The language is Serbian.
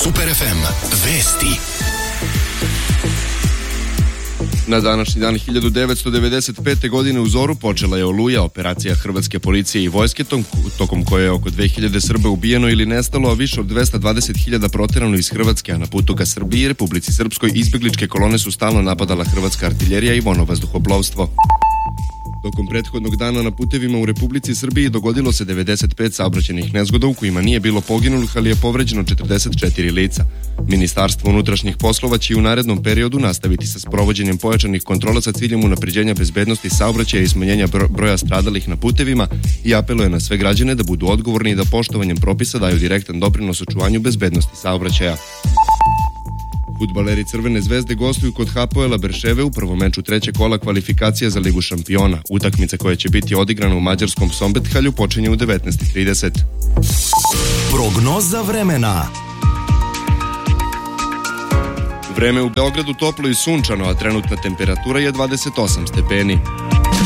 Super FM. Vesti. Na današnji dan 1995. godine u Zoru počela je Oluja, operacija hrvatske policije i vojske, tokom koje je oko 2000 Srba ubijeno ili nestalo, a više od 220.000 proterano iz Hrvatske, a na putu ka Srbiji i Republici Srpskoj izbegličke kolone su stalno napadala hrvatska artiljerija i vojno-vazduhoplovstvo. Tokom prethodnog dana na putevima u Republici Srbiji dogodilo se 95 saobraćajnih nezgoda u kojima nije bilo poginulih, ali je povređeno 44 lica. Ministarstvo unutrašnjih poslova će u narednom periodu nastaviti sa sprovođenjem pojačanih kontrola sa ciljem unapređenja bezbednosti saobraćaja i smanjenja broja stradalih na putevima i apeluje na sve građane da budu odgovorni i da poštovanjem propisa daju direktan doprinos očuvanju bezbednosti saobraćaja. Fudbaleri Crvene zvezde gostuju kod Hapoela Berševe u prvom meču trećeg kola kvalifikacija za Ligu šampiona. Utakmica koja će biti odigrana u mađarskom Sombethalju počinje u 19:30. Prognoza vremena. Vreme u Beogradu toplo i sunčano, a trenutna temperatura je 28 stepeni.